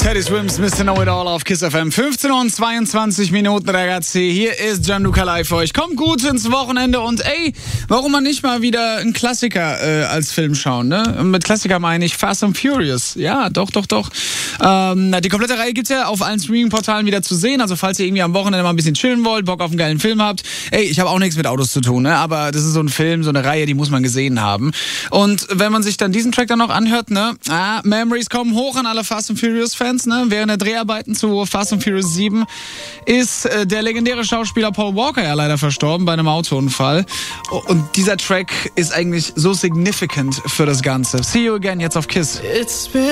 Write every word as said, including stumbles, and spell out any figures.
Teddy Swims, Mister Know It All auf Kiss F M. fünfzehn Uhr und zweiundzwanzig Minuten, ragazzi. Hier ist Gianluca live für euch. Kommt gut ins Wochenende und ey, warum man nicht mal wieder einen Klassiker äh, als Film schauen, ne? Mit Klassiker meine ich Fast and Furious. Ja, doch, doch, doch. Ähm, die komplette Reihe gibt's ja auf allen Streaming-Portalen wieder zu sehen. Also falls ihr irgendwie am Wochenende mal ein bisschen chillen wollt, Bock auf einen geilen Film habt. Ey, ich habe auch nichts mit Autos zu tun, ne? Aber das ist so ein Film, so eine Reihe, die muss man gesehen haben. Und wenn man sich dann diesen Track dann noch anhört, ne? Ah, Memories kommen hoch an alle Fast and Furious-Fans. Ne? Während der Dreharbeiten zu Fast and Furious sieben ist äh, der legendäre Schauspieler Paul Walker ja leider verstorben bei einem Autounfall. Und dieser Track ist eigentlich so significant für das Ganze. See you again jetzt auf Kiss.